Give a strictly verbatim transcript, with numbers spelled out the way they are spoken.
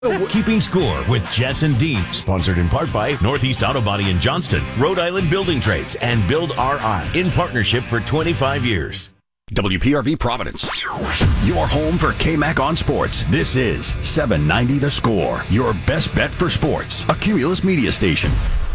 Keeping Score with Jess and Dean, sponsored in part by Northeast Auto Body in Johnston, Rhode Island Building Trades, and Build R I, in partnership for twenty-five years. W P R V Providence, your home for K-Mac on sports. This is seven ninety The Score, your best bet for sports. A Cumulus media station.